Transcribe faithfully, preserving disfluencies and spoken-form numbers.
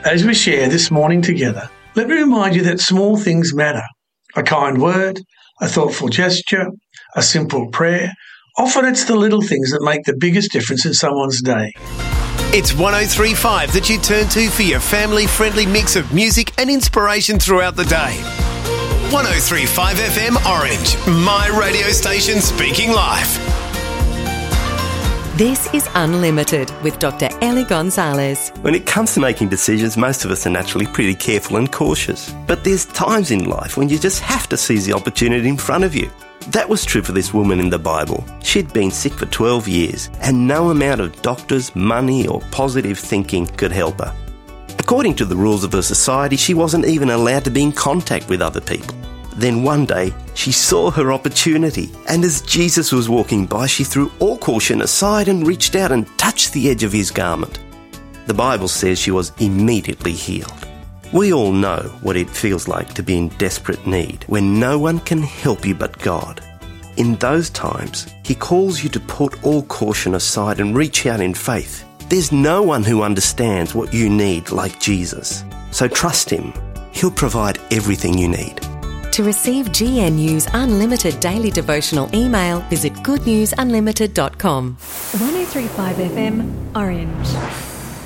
As we share this morning together, let me remind you that small things matter. A kind word, a thoughtful gesture, a simple prayer. Often it's the little things that make the biggest difference in someone's day. It's one oh three point five that you turn to for your family-friendly mix of music and inspiration throughout the day. one oh three point five F M Orange, my radio station speaking life. This is Unlimited with Doctor Ellie Gonzalez. When it comes to making decisions, most of us are naturally pretty careful and cautious. But there's times in life when you just have to seize the opportunity in front of you. That was true for this woman in the Bible. She'd been sick for twelve years, and no amount of doctors, money or positive thinking could help her. According to the rules of her society, she wasn't even allowed to be in contact with other people. Then one day, she saw her opportunity, and as Jesus was walking by, she threw all caution aside and reached out and touched the edge of his garment. The Bible says she was immediately healed. We all know what it feels like to be in desperate need, when no one can help you but God. In those times, he calls you to put all caution aside and reach out in faith. There's no one who understands what you need like Jesus. So trust him. He'll provide everything you need. To receive G N U's unlimited daily devotional email, visit good news unlimited dot com. one oh three point five F M Orange.